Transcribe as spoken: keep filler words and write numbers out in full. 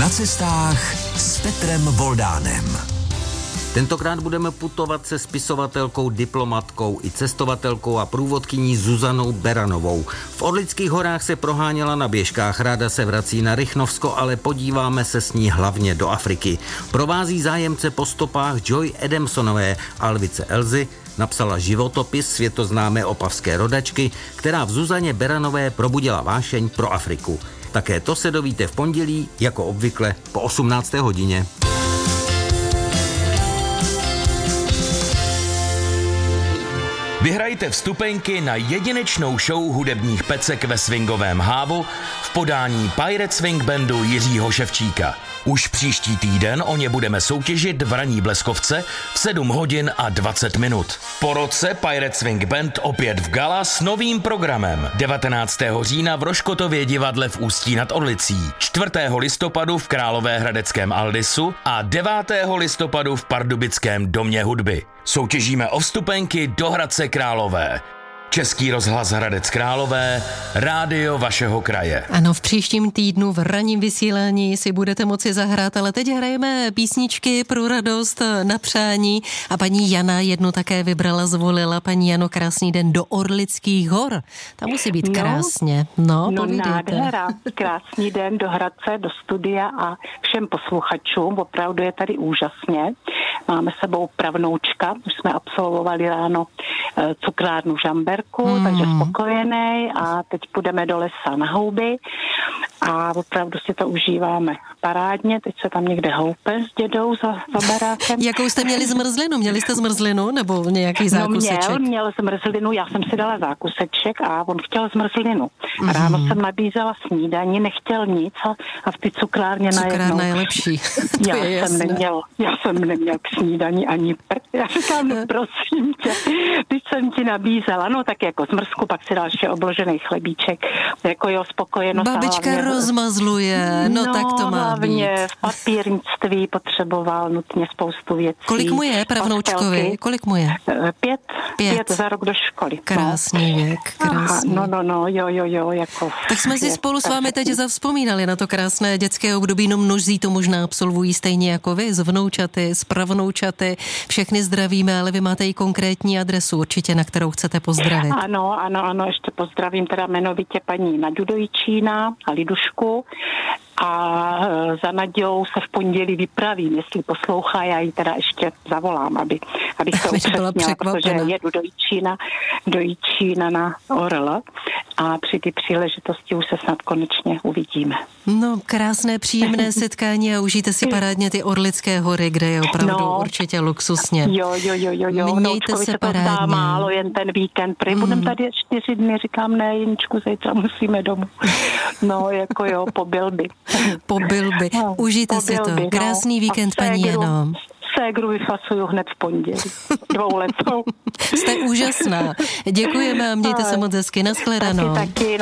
Na cestách s Petrem Voldánem. Tentokrát budeme putovat se spisovatelkou, diplomatkou i cestovatelkou a průvodkyní Zuzanou Beranovou. V Orlických horách se proháněla na běžkách, ráda se vrací na Rychnovsko, ale podíváme se s ní hlavně do Afriky. Provází zájemce po stopách Joy Adamsonové. Alvice Elzy napsala životopis světoznámé opavské rodačky, která v Zuzaně Beranové probudila vášeň pro Afriku. Také to se dovíte v pondělí, jako obvykle, po osmnácté hodině. Vyhrajte vstupenky na jedinečnou show hudebních pecek ve swingovém hávu v podání Pirate Swing Bandu Jiřího Ševčíka. Už příští týden o ně budeme soutěžit v ranní Bleskovce v sedm hodin a dvacet minut. Po roce Pirate Swing Band opět v gala s novým programem. devatenáctého října v Roškotově divadle v Ústí nad Orlicí, čtvrtého listopadu v Královéhradeckém Aldisu a devátého listopadu v Pardubickém domě hudby. Soutěžíme o vstupenky do Hradce Králové. Český rozhlas Hradec Králové, rádio vašeho kraje. Ano, v příštím týdnu v ranním vysílání si budete moci zahrát, ale teď hrajeme písničky pro radost, na přání a paní Jana jednu také vybrala, zvolila. Paní Jano, krásný den do Orlických hor. Tam musí být krásně. No, no povídejte. Nádhera. Krásný den do Hradce, do studia a všem posluchačům. Opravdu je tady úžasně. Máme sebou pravnoučka, už jsme absolvovali ráno cukrárnu Žamberku, hmm. takže spokojený a teď půjdeme do lesa na houby a opravdu si to užíváme parádně. Teď se tam někde houpe s dědou za, za barákem. Jakou jste měli zmrzlinu? Měli jste zmrzlinu nebo nějaký zákuseček? No měl, měl zmrzlinu, já jsem si dala zákuseček a on chtěl zmrzlinu. A ráno hmm. jsem nabízela snídani, nechtěl nic a, a v ty cukrárně najednou. Cukrárna je lepší. já, je jsem neměl, já jsem neměl k snídani ani prd. Já říkám, no prosím tě, teď jsem ti nabízela, no tak jako zmrzku, pak si dal ještě obložený chlebíček, jako jo, spokojenost. Babička hlavně rozmazluje, no, no tak to má hlavně být. V papírnictví potřeboval nutně spoustu věcí. Kolik mu je pravnoučkovi? Kolik mu je? Pět, pět. pět za rok do školy. Krásný no. věk, krásný. Aha, no, no, no, jo, jo, jo, jako. Tak jsme si spolu s vámi teď zavzpomínali na to krásné dětské období, no mnozí to možná absolvují stejně jako vy, s vnoučaty, s pravnoučaty, všechny zdravíme, ale vy máte i konkrétní adresu určitě, na kterou chcete pozdravit. Ano, ano, ano, ještě pozdravím teda jmenovitě paní Naďu Dojčína a Lidušku a za Naďou se v pondělí vypravím, jestli poslouchá, já ji teda ještě zavolám, aby, abych to upřesnila, protože jedu do Jičína, do Jičína na Orl a při ty příležitosti už se snad konečně uvidíme. No, krásné, příjemné setkání a užijte si parádně ty Orlické hory, kde je opravdu no, určitě luxusně. Jo, jo, jo, jo, jo. Mějte se, se parádně. To málo, jen ten víkend. Prý mm. budem tady čtyři dny, říkám, ne, Jeničku, zítra musíme domů. No, jako jo, pobyl by. Pobyl by. Užijte pobyl si to. By, Krásný no. víkend, paní Jano. Ségru vyfasuju hned v pondělí. Dvouletou. Jste úžasná. Děkujeme a mějte se moc hezky. Naschledanou. Taky, taky.